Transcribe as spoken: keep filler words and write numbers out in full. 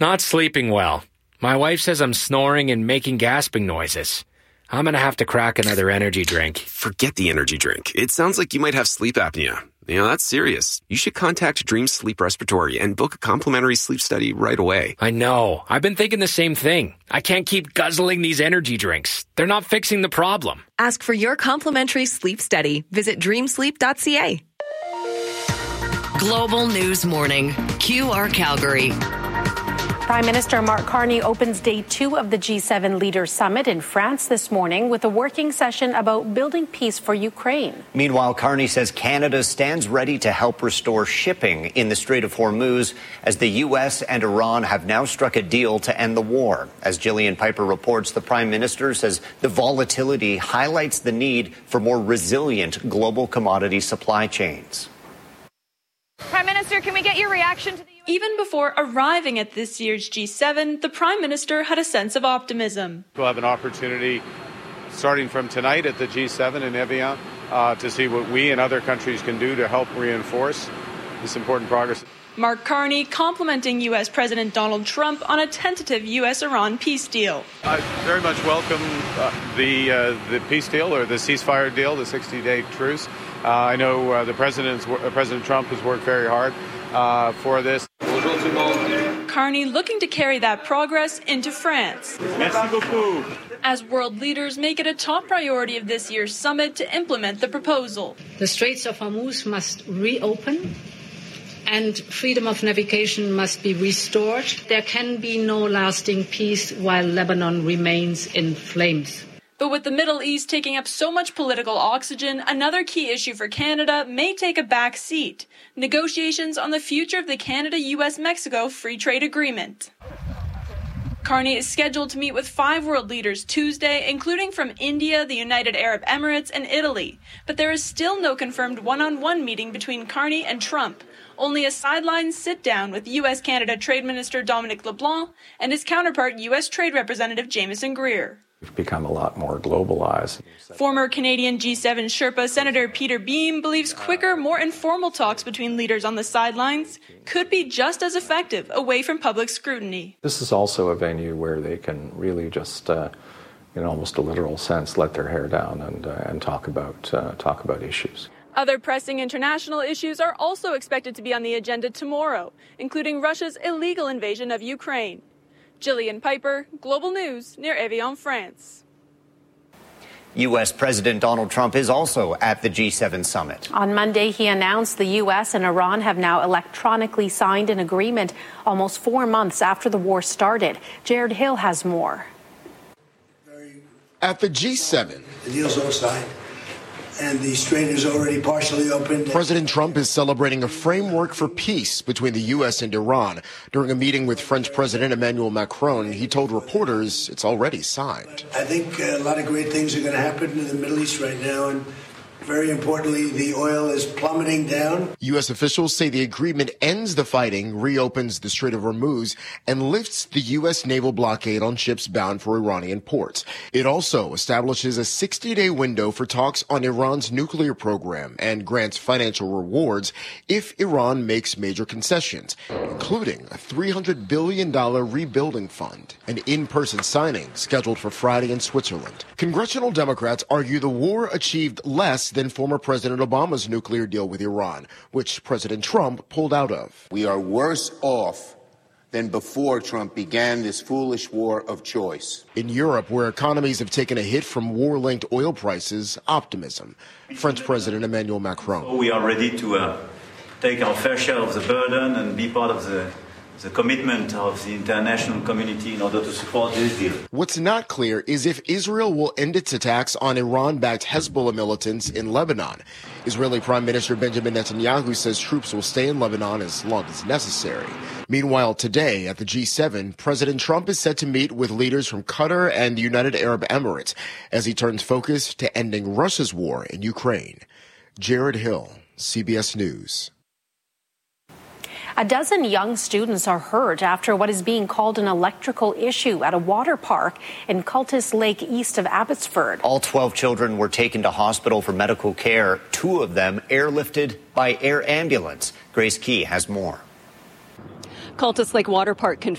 Not sleeping well. My wife says I'm snoring and making gasping noises. I'm going to have to crack another energy drink. Forget the energy drink. It sounds like you might have sleep apnea. You know, that's serious. You should contact Dream Sleep Respiratory and book a complimentary sleep study right away. I know. I've been thinking the same thing. I can't keep guzzling these energy drinks. They're not fixing the problem. Ask for your complimentary sleep study. Visit dream sleep dot c a. Global News Morning. Q R Calgary. Prime Minister Mark Carney opens day two of the G seven Leaders Summit in France this morning with a working session about building peace for Ukraine. Meanwhile, Carney says Canada stands ready to help restore shipping in the Strait of Hormuz as the U S and Iran have now struck a deal to end the war. As Gillian Piper reports, the Prime Minister says the volatility highlights the need for more resilient global commodity supply chains. Prime Minister, can we get your reaction to the Even before arriving at this year's G seven, the Prime Minister had a sense of optimism. We'll have an opportunity starting from tonight at the G seven in Evian uh, to see what we and other countries can do to help reinforce this important progress. Mark Carney complimenting U S. President Donald Trump on a tentative U S Iran peace deal. I very much welcome uh, the uh, the peace deal or the ceasefire deal, the sixty-day truce. Uh, I know uh, the president's uh, President Trump has worked very hard uh, for this. Carney looking to carry that progress into France. Merci beaucoup. As world leaders make it a top priority of this year's summit to implement the proposal. The Straits of Hormuz must reopen and freedom of navigation must be restored. There can be no lasting peace while Lebanon remains in flames. But with the Middle East taking up so much political oxygen, another key issue for Canada may take a back seat. Negotiations on the future of the Canada-U S Mexico Free Trade Agreement. Carney is scheduled to meet with five world leaders Tuesday, including from India, the United Arab Emirates, and Italy. But there is still no confirmed one-on-one meeting between Carney and Trump. Only a sideline sit-down with U S Canada Trade Minister Dominic LeBlanc and his counterpart U S Trade Representative Jameson Greer. We've become a lot more globalized. Former Canadian G seven Sherpa Senator Peter Beam believes quicker, more informal talks between leaders on the sidelines could be just as effective away from public scrutiny. This is also a venue where they can really just, uh, in almost a literal sense, let their hair down and uh, and talk about uh, talk about issues. Other pressing international issues are also expected to be on the agenda tomorrow, including Russia's illegal invasion of Ukraine. Gillian Piper, Global News, near Evian, France. U S. President Donald Trump is also at the G seven summit. On Monday, he announced the U S and Iran have now electronically signed an agreement almost four months after the war started. Jared Hill has more. At the G seven, the deal's all signed, and the strait is already partially opened. President Trump is celebrating a framework for peace between the U S and Iran. During a meeting with French President Emmanuel Macron, he told reporters it's already signed. I think a lot of great things are going to happen in the Middle East right now, and very importantly, the oil is plummeting down. U S officials say the agreement ends the fighting, reopens the Strait of Hormuz, and lifts the U S naval blockade on ships bound for Iranian ports. It also establishes a sixty-day window for talks on Iran's nuclear program and grants financial rewards if Iran makes major concessions, including a three hundred billion dollars rebuilding fund. An in-person signing scheduled for Friday in Switzerland. Congressional Democrats argue the war achieved less than former President Obama's nuclear deal with Iran, which President Trump pulled out of. We are worse off than before Trump began this foolish war of choice. In Europe, where economies have taken a hit from war-linked oil prices, optimism. French President Emmanuel Macron. We are ready to uh, take our fair share of the burden and be part of the the commitment of the international community in order to support this deal. What's not clear is if Israel will end its attacks on Iran-backed Hezbollah militants in Lebanon. Israeli Prime Minister Benjamin Netanyahu says troops will stay in Lebanon as long as necessary. Meanwhile, today at the G seven, President Trump is set to meet with leaders from Qatar and the United Arab Emirates as he turns focus to ending Russia's war in Ukraine. Jared Hill, C B S News. A dozen young students are hurt after what is being called an electrical issue at a water park in Cultus Lake east of Abbotsford. All twelve children were taken to hospital for medical care, two of them airlifted by air ambulance. Grace Key has more. Cultus Lake Water Park